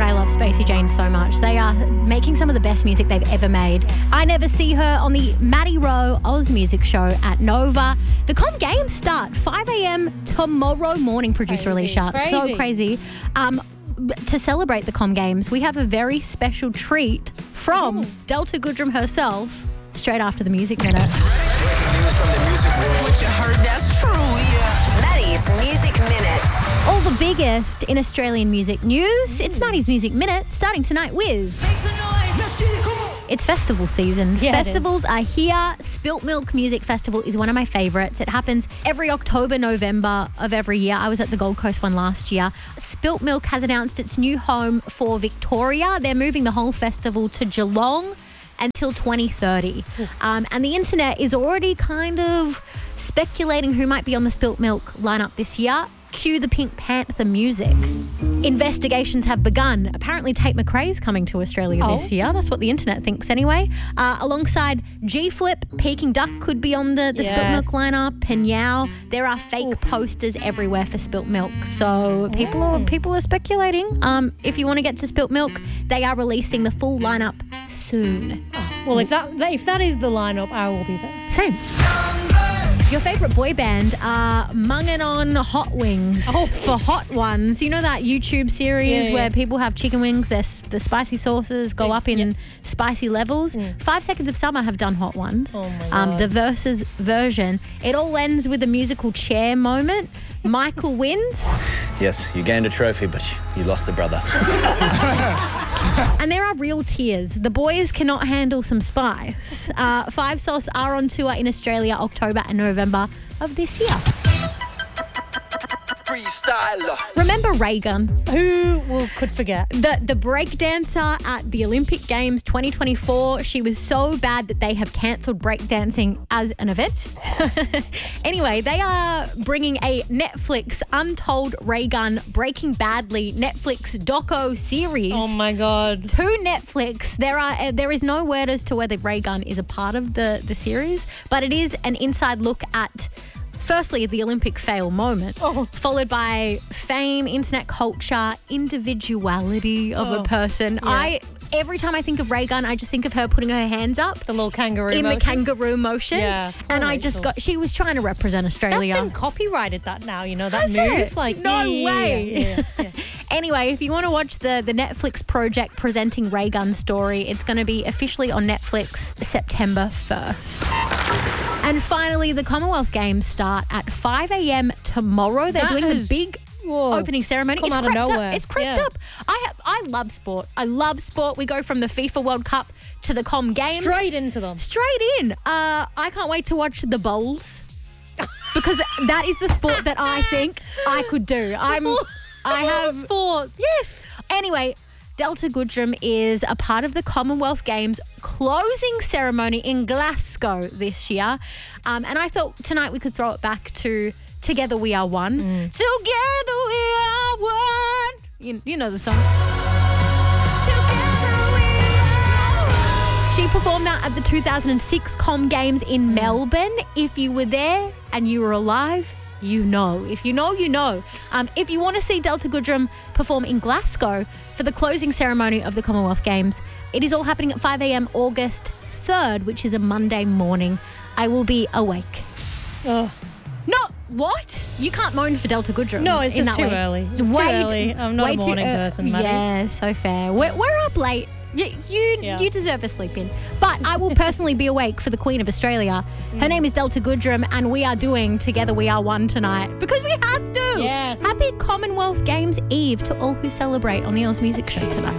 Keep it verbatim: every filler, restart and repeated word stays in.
I love Spacey Jane so much. They are making some of the best music they've ever made. I never see her on the Maddie Rowe Oz Music Show at Nova. The Com Games start five a.m. tomorrow morning, producer Crazy, Alicia. crazy. So crazy. Um, to celebrate the Com Games, we have a very special treat from Ooh. Delta Goodrem herself straight after the Music Minute. Breaking news from the music world. What you heard, that's true, yeah. Maddie's Music Minute. All the biggest in Australian music news. It's Maddie's Music Minute, starting tonight with... Make some noise. Let's get it, come on. It's festival season. Yeah, it Festivals are here. Spilt Milk Music Festival is one of my favourites. It happens every October, November of every year. I was at the Gold Coast one last year. Spilt Milk has announced its new home for Victoria. They're moving the whole festival to Geelong until twenty thirty. Um, and the internet is already kind of speculating who might be on the Spilt Milk lineup this year. Cue the Pink Panther music. Investigations have begun. Apparently Tate McRae's coming to Australia Oh. this year. That's what the internet thinks anyway. Uh, alongside G-Flip, Peking Duck could be on the, the Spilt Milk Yes. lineup. Penyao. There are fake posters everywhere for Spilt Milk. So people are people are speculating. Um, if you want to get to Spilt Milk, they are releasing the full lineup soon. Well, if that if that is the lineup, I will be there. Same. Your favourite boy band are Mungin' on Hot Wings Oh. for Hot Ones. You know that YouTube series Yeah, yeah. where people have chicken wings, their, s- the spicy sauces go up in yeah. spicy levels? Five Seconds of Summer have done Hot Ones. Oh my Um, God. the Versus version. It all ends with a musical chair moment. Michael wins. Yes, you gained a trophy, but you lost a brother. And there are real tears. The boys cannot handle some spice. Uh, Five Sauce are on tour in Australia October and November of this year. Freestyler. Remember Reagan? Who will could forget? The the break dancer at the Olympic Games twenty twenty-four, she was so bad that they have cancelled breakdancing as an event. Anyway, they are bringing a Netflix Untold Reagan Breaking Badly Netflix doco series. Oh my God. To Netflix. There are uh, there is no word as to whether Reagan is a part of the, the series, but it is an inside look at, firstly, the Olympic fail moment, Oh. followed by fame, internet culture, individuality of a Oh. person. I every time I think of Reagan, I just think of her putting her hands up The little kangaroo in the motion. kangaroo motion. Yeah. And Oh, I just cool. got, she was trying to represent That's Australia. been copyrighted, that now, you know, that Has move. it? Like, No yeah, yeah, way. Yeah, yeah, yeah, yeah. Anyway, if you want to watch the, the Netflix project presenting Reagan's story, it's going to be officially on Netflix September first. And finally, the Commonwealth Games start at five a.m. tomorrow. They're That doing has- the big Whoa. opening ceremony. Come it's out of crept nowhere. up. It's crept Yeah. up. I have, I love sport. I love sport. We go from the FIFA World Cup to the Com Games. Straight into them. Straight in. Uh, I can't wait to watch the bowls because that is the sport that I think I could do. I'm. I have sports. Yes. Anyway, Delta Goodrem is a part of the Commonwealth Games closing ceremony in Glasgow this year. Um, and I thought tonight we could throw it back to Together We Are One. Together we are one. You, you know the song. Together we are one. She performed that at the two thousand six Com Games in Melbourne. If you were there and you were alive, you know. If you know, you know. Um, if you want to see Delta Goodrem perform in Glasgow for the closing ceremony of the Commonwealth Games, it is all happening at five a.m. August third, which is a Monday morning. I will be awake. Oh. No, what? You can't moan for Delta Goodrem. No, it's in just that too way. early. It's Way too t- early. I'm not way a too morning ear- person, Maddie. Yeah, so fair. We're, we're up late. You you, Yeah. you deserve a sleep in. But I will personally be awake for the Queen of Australia. Her name is Delta Goodrem, and we are doing Together We Are One tonight because we have to. Yes. Happy Commonwealth Games Eve to all who celebrate on the Oz Music Show tonight.